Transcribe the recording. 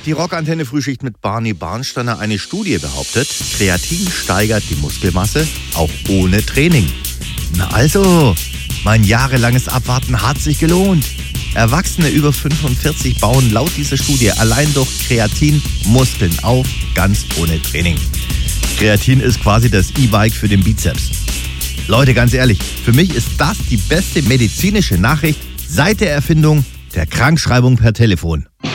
Die Rockantenne Frühschicht mit Barney Barnsteiner. Eine Studie behauptet, Kreatin steigert die Muskelmasse, auch ohne Training. Na also, mein jahrelanges Abwarten hat sich gelohnt. Erwachsene über 45 bauen laut dieser Studie allein durch Kreatin Muskeln auf, ganz ohne Training. Kreatin ist quasi das E-Bike für den Bizeps. Leute, ganz ehrlich, für mich ist das die beste medizinische Nachricht seit der Erfindung der Krankschreibung per Telefon.